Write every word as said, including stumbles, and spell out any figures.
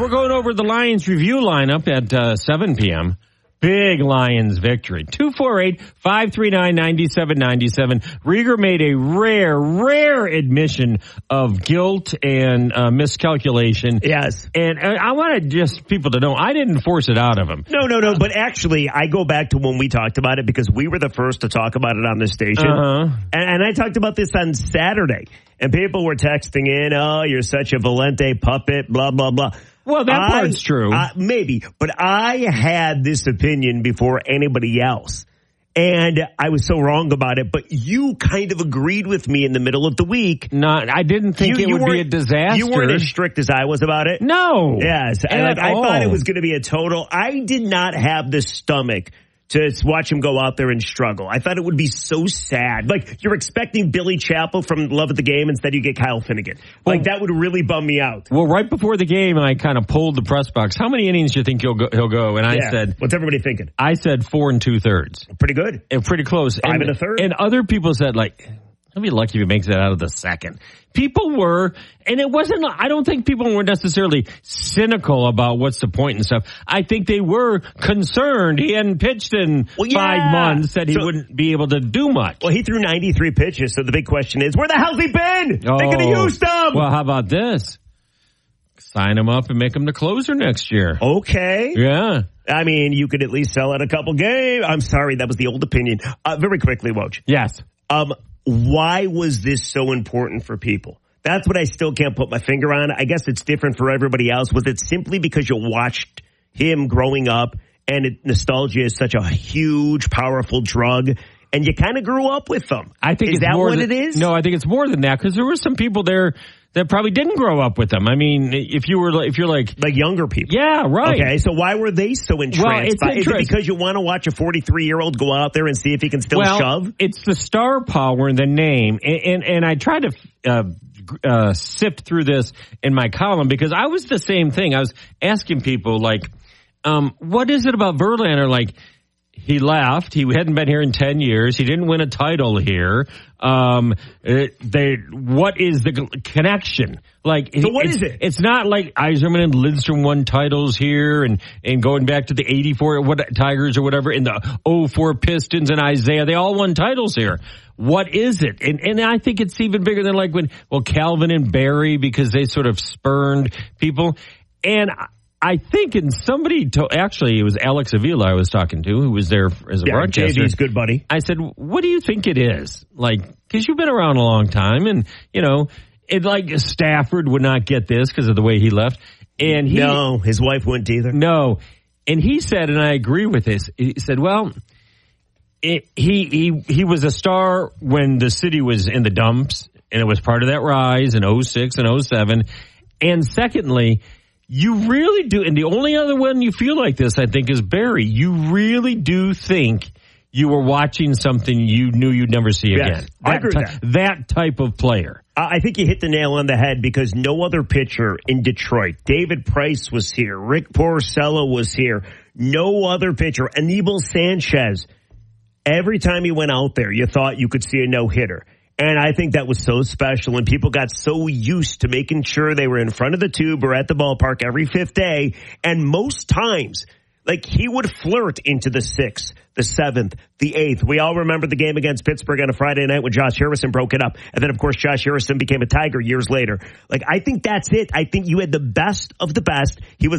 we're going over the Lions review lineup at uh, seven p.m. Big Lions victory. two four eight, five three nine, nine seven nine seven. Rieger made a rare, rare admission of guilt and uh, miscalculation. Yes. And uh, I wanted just people to know, I didn't force it out of him. No, no, no. But actually, I go back to when we talked about it because we were the first to talk about it on this station. Uh-huh. And, and I talked about this on Saturday. And people were texting in, oh, you're such a Valente puppet, blah, blah, blah. Well, that I, part's true. Uh, maybe. But I had this opinion before anybody else. And I was so wrong about it. But you kind of agreed with me in the middle of the week. Not, I didn't think you, it you would be a disaster. You weren't as strict as I was about it. No. Yes. I, like, I thought it was going to be a total. I did not have the stomach to watch him go out there and struggle. I thought it would be so sad. Like, you're expecting Billy Chappell from Love of the Game, instead you get Kyle Finnegan. Like, well, that would really bum me out. Well, right before the game, I kind of pulled the press box. How many innings do you think he'll go? He'll go? And I yeah. said, what's everybody thinking? I said four and two thirds. Pretty good. And pretty close. Five and, and a third. And other people said, like, he'll be lucky if he makes it out of the second. People were, and it wasn't, I don't think people were necessarily cynical about what's the point and stuff. I think they were concerned. He hadn't pitched in well, yeah. five months, that he so, wouldn't be able to do much. Well, he threw ninety-three pitches, so the big question is, where the hell's he been? Oh, they could have used him. Well, how about this? Sign him up and make him the closer next year. Okay. Yeah. I mean, you could at least sell out a couple games. I'm sorry, that was the old opinion. Uh, very quickly, Woj. Yes. Um, why was this so important for people? That's what I still can't put my finger on. I guess it's different for everybody else. Was it simply because you watched him growing up and it, nostalgia is such a huge, powerful drug and you kind of grew up with them? I think is it's that more what than, it is? No, I think it's more than that because there were some people there that probably didn't grow up with them. I mean, if you were, if you're like, like younger people. Yeah, right. Okay, so why were they so entranced? Well, it's by, is it interest- because you want to watch a forty-three year old go out there and see if he can still well, shove? It's the star power in the name, and and, and I tried to uh, uh, sift through this in my column because I was the same thing. I was asking people like, um, what is it about Verlander? Like, he left. He hadn't been here in ten years. He didn't win a title here. Um, it, they, what is the connection? Like, so what it's, is it? It's not like Yzerman and Lindstrom won titles here and, and going back to the eighty-four what, Tigers or whatever and the oh four Pistons and Isaiah. They all won titles here. What is it? And, and I think it's even bigger than like when, well, Calvin and Barry, because they sort of spurned people. And I think, and somebody told, actually it was Alex Avila I was talking to, who was there as a yeah, broadcaster. J V's good buddy. I said, what do you think it is? Like, because you've been around a long time, and, you know, it like Stafford would not get this because of the way he left. And he, No, his wife wouldn't either. No. And he said, and I agree with this, he said, well, it, he, he, he was a star when the city was in the dumps, and it was part of that rise in oh six and oh seven. And secondly, you really do, and the only other one you feel like this, I think, is Barry. You really do think you were watching something you knew you'd never see yes, again. I That, agree ty- with that. that type of player. I think you hit the nail on the head because no other pitcher in Detroit. David Price was here. Rick Porcello was here. No other pitcher. Anibal Sanchez. Every time he went out there, you thought you could see a no-hitter. And I think that was so special, and people got so used to making sure they were in front of the tube or at the ballpark every fifth day. And most times, like, he would flirt into the sixth, the seventh, the eighth. We all remember the game against Pittsburgh on a Friday night when Josh Harrison broke it up. And then, of course, Josh Harrison became a Tiger years later. Like, I think that's it. I think you had the best of the best. He was